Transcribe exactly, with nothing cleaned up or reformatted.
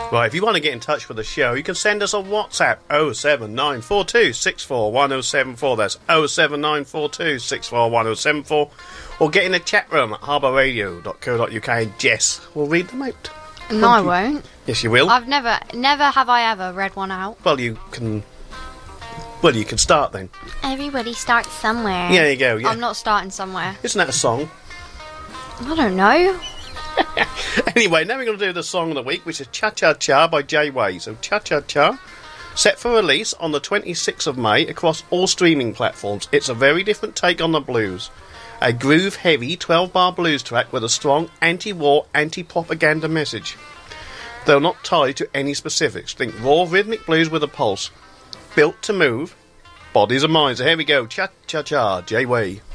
Right, if you want to get in touch with the show, you can send us a WhatsApp oh seven nine four two six four one oh seven four. That's oh seven nine four two six four one oh seven four. Or get in the chat room at harbour radio dot co dot uk and Jess will read them out. No, I won't. Yes, you will. I've never, never have I ever read one out. Well, you can... Well, you can start then. Everybody starts somewhere. Yeah, there you go. Yeah. I'm not starting somewhere. Isn't that a song? I don't know. Anyway, now we're going to do the song of the week, which is Cha Cha Cha by Jay Way. So, Cha Cha Cha, set for release on the twenty-sixth of May across all streaming platforms. It's a very different take on the blues. A groove-heavy twelve-bar blues track with a strong anti-war, anti-propaganda message. Though not tied to any specifics. Think raw rhythmic blues with a pulse. Built to move. Bodies and minds. So here we go. Cha Cha Cha, Jay Way.